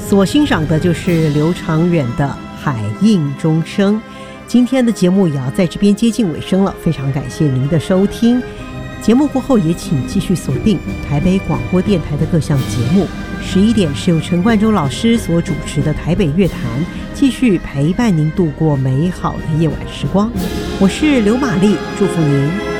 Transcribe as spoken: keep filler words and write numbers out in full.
所欣赏的就是刘长远的《海印钟声》。今天的节目也要在这边接近尾声了，非常感谢您的收听。节目过后也请继续锁定台北广播电台的各项节目。十一点是由陈冠中老师所主持的台北乐坛，继续陪伴您度过美好的夜晚时光。我是刘玛丽，祝福您